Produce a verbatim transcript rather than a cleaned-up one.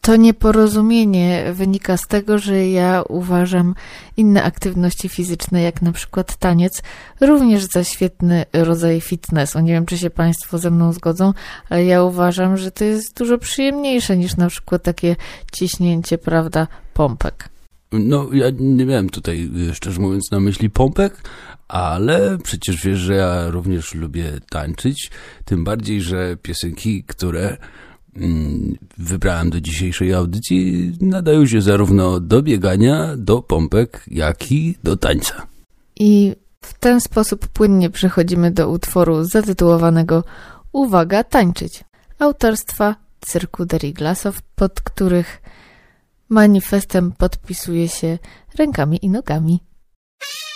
To nieporozumienie wynika z tego, że ja uważam inne aktywności fizyczne, jak na przykład taniec, również za świetny rodzaj fitnessu. Nie wiem, czy się Państwo ze mną zgodzą, ale ja uważam, że to jest dużo przyjemniejsze niż na przykład takie ciśnięcie, prawda, pompek. No, ja nie miałem tutaj, szczerze mówiąc, na myśli pompek, ale przecież wiesz, że ja również lubię tańczyć, tym bardziej, że piosenki, które wybrałem do dzisiejszej audycji, nadają się zarówno do biegania, do pompek, jak i do tańca. I w ten sposób płynnie przechodzimy do utworu zatytułowanego Uwaga, tańczyć, autorstwa Cyrku de Riglasow, pod których manifestem podpisuje się rękami i nogami.